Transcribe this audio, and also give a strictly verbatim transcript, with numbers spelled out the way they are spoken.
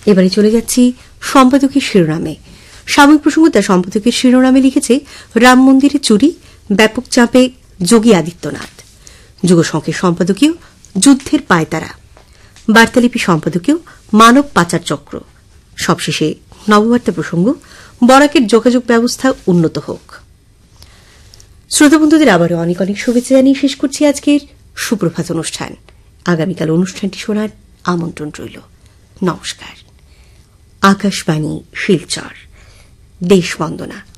এবারে চলে যাচ্ছি সম্পাদকের শিরোনামে। সাময়িক প্রসঙ্গ তার সম্পাদকের শিরোনামে লিখেছে রাম মন্দিরে চুরি, ব্যাপক চাপে যোগী আদিত্যনাথ। যুগসংঘের সম্পাদকীয় যুদ্ধের পায়তারা, বার্তালিপি সম্পাদকীয় মানব পাচার চক্র। সবশেষে নববার্তা প্রসঙ্গ বরাকের যোগাযোগ ব্যবস্থা উন্নত হোক। শ্রোতাবন্ধুদের আবারও অনেক অনেক শুভেচ্ছা জানিয়ে শেষ করছি আজকের সুপ্রভাত অনুষ্ঠান। আগামীকাল অনুষ্ঠানটি শোনার আমন্ত্রণ রইল। নমস্কার। আকাশবাণী শিলচর। দেশবন্দনা।